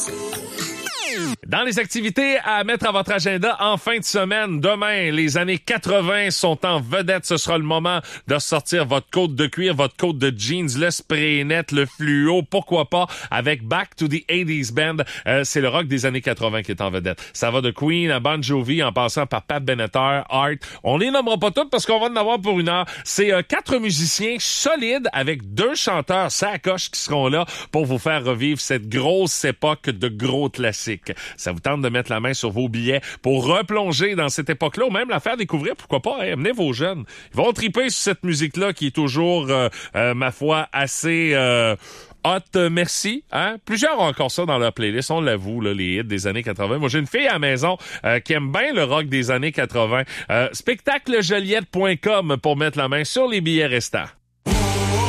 Dans les activités à mettre à votre agenda en fin de semaine, demain, les années 80 sont en vedette. Ce sera le moment de sortir votre côte de cuir, votre côte de jeans, le spray net, le fluo, pourquoi pas, avec Back to the 80s Band. C'est le rock des années 80 qui est en vedette. Ça va de Queen à Bon Jovi, en passant par Pat Benatar, Art. On les nommera pas toutes parce qu'on va en avoir pour une heure. C'est 4 musiciens solides avec 2 chanteurs sacoches qui seront là pour vous faire revivre cette grosse époque de gros classiques. Ça vous tente de mettre la main sur vos billets pour replonger dans cette époque-là ou même la faire découvrir, pourquoi pas, hein, amenez vos jeunes. Ils vont triper sur cette musique-là qui est toujours, ma foi, assez hot, merci. Hein? Plusieurs ont encore ça dans leur playlist, on l'avoue, là, les hits des années 80. Moi, j'ai une fille à la maison qui aime bien le rock des années 80. Spectaclejoliette.com pour mettre la main sur les billets restants.